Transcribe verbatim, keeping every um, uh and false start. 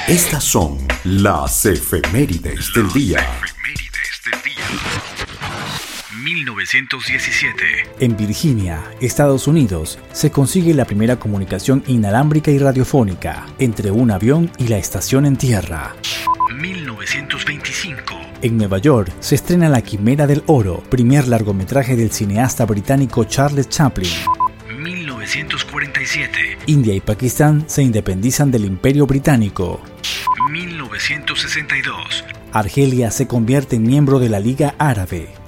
Estas son las efemérides del día. Efemérides del día. mil novecientos diecisiete. En Virginia, Estados Unidos, se consigue la primera comunicación inalámbrica y radiofónica entre un avión y la estación en tierra. mil novecientos veinticinco. En Nueva York se estrena La Quimera del Oro, primer largometraje del cineasta británico Charles Chaplin. mil novecientos cuarenta y siete. India y Pakistán se independizan del Imperio Británico. mil novecientos sesenta y dos. Argelia se convierte en miembro de la Liga Árabe.